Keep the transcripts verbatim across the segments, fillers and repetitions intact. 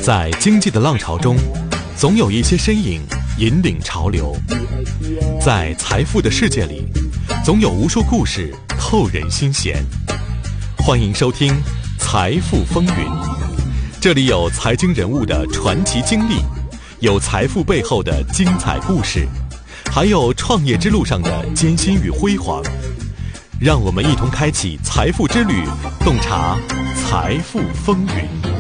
在经济的浪潮中，总有一些身影引领潮流；在财富的世界里，总有无数故事透人心弦。欢迎收听《财富风云》，这里有财经人物的传奇经历，有财富背后的精彩故事，还有创业之路上的艰辛与辉煌。让我们一同开启财富之旅，洞察财富风云。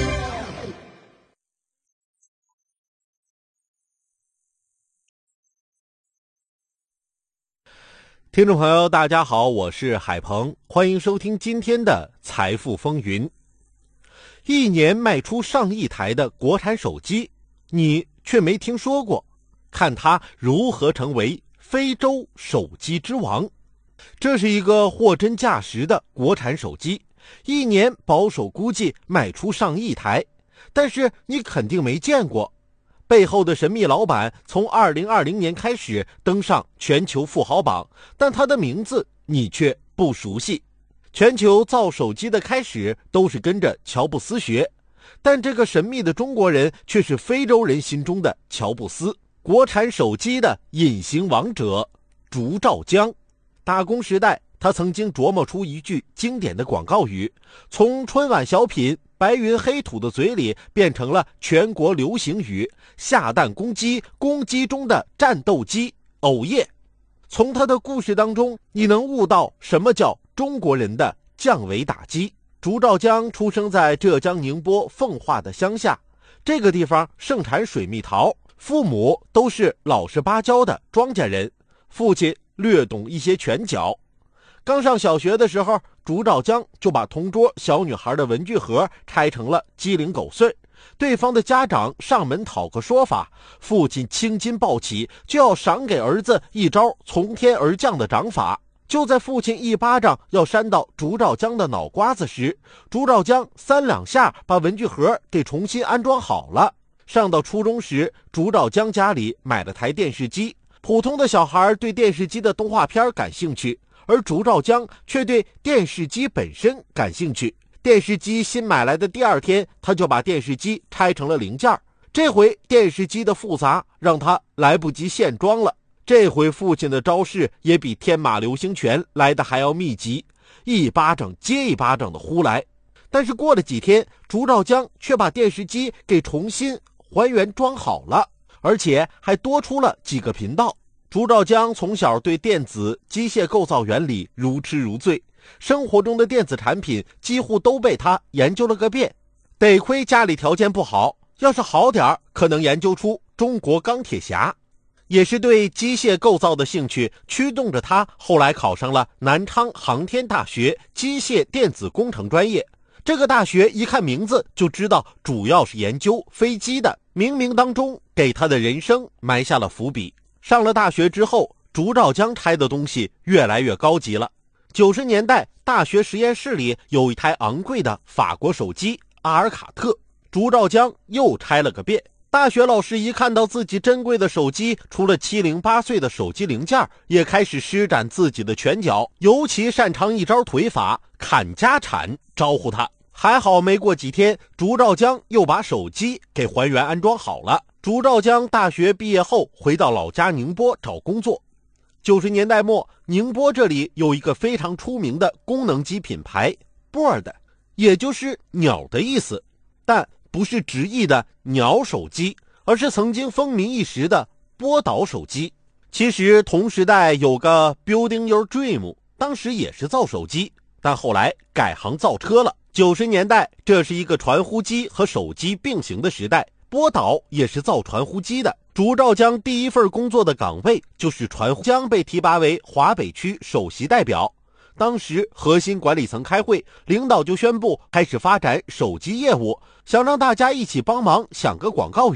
听众朋友大家好，我是海鹏，欢迎收听今天的财富风云。一年卖出上亿台的国产手机，你却没听说过，看它如何成为非洲手机之王。这是一个货真价实的国产手机，一年保守估计卖出上亿台，但是你肯定没见过。背后的神秘老板从二零二零年开始登上全球富豪榜，但他的名字你却不熟悉。全球造手机的开始都是跟着乔布斯学，但这个神秘的中国人却是非洲人心中的乔布斯，国产手机的隐形王者烛照江。打工时代，他曾经琢磨出一句经典的广告语，从春晚小品白云黑土的嘴里变成了全国流行语，下蛋公鸡，公鸡中的战斗机，哦耶！从他的故事当中，你能悟到什么叫中国人的降维打击。烛照江出生在浙江宁波奉化的乡下，这个地方盛产水蜜桃，父母都是老实巴交的庄稼人，父亲略懂一些拳脚。刚上小学的时候，烛照江就把同桌小女孩的文具盒拆成了鸡零狗碎，对方的家长上门讨个说法，父亲青筋暴起，就要赏给儿子一招从天而降的掌法。就在父亲一巴掌要扇到烛照江的脑瓜子时，烛照江三两下把文具盒给重新安装好了。上到初中时，烛照江家里买了台电视机，普通的小孩对电视机的动画片感兴趣，而烛照江却对电视机本身感兴趣。电视机新买来的第二天，他就把电视机拆成了零件。这回电视机的复杂让他来不及现装了，这回父亲的招式也比天马流星拳来的还要密集，一巴掌接一巴掌的呼来。但是过了几天，烛照江却把电视机给重新还原装好了，而且还多出了几个频道。烛照江从小对电子机械构造原理如痴如醉，生活中的电子产品几乎都被他研究了个遍。得亏家里条件不好，要是好点可能研究出中国钢铁侠。也是对机械构造的兴趣驱动着他后来考上了南昌航天大学机械电子工程专业。这个大学一看名字就知道主要是研究飞机的，冥冥当中给他的人生埋下了伏笔。上了大学之后，烛照江拆的东西越来越高级了。九十年代，大学实验室里有一台昂贵的法国手机阿尔卡特，烛照江又拆了个遍。大学老师一看到自己珍贵的手机，除了七零八碎的手机零件，也开始施展自己的拳脚，尤其擅长一招腿法砍家产，招呼他。还好没过几天，烛照江又把手机给还原安装好了。烛照江大学毕业后回到老家宁波找工作。九十年代末，宁波这里有一个非常出名的功能机品牌 Bird， 也就是鸟的意思，但不是直译的鸟手机，而是曾经风靡一时的波导手机。其实同时代有个 Building Your Dream， 当时也是造手机，但后来改行造车了。九十年代，这是一个传呼机和手机并行的时代，波导也是造传呼机的。烛照江第一份工作的岗位就是传呼，江被提拔为华北区首席代表。当时核心管理层开会，领导就宣布开始发展手机业务，想让大家一起帮忙想个广告语。